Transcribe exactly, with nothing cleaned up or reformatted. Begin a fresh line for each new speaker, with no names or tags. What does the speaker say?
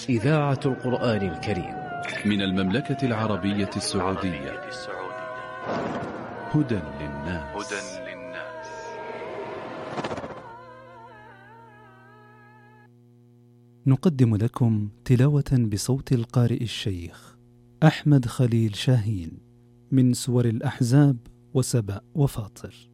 إذاعة القرآن الكريم
من المملكة العربية السعودية. هدى للناس.
نقدم لكم تلاوة بصوت القارئ الشيخ أحمد خليل شاهين من سور الأحزاب وسبأ وفاطر.